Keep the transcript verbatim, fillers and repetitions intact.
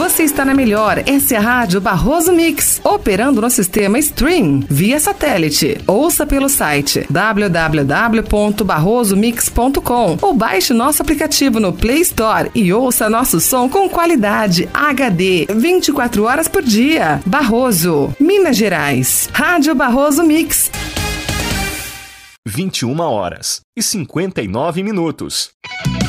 Você está na melhor, essa é a Rádio Barroso Mix, operando no sistema Stream, via satélite. Ouça pelo site w w w ponto barroso mix ponto com ou baixe nosso aplicativo no Play Store e ouça nosso som com qualidade H D, vinte e quatro horas por dia. Barroso, Minas Gerais. Rádio Barroso Mix. vinte e uma horas e cinquenta e nove minutos.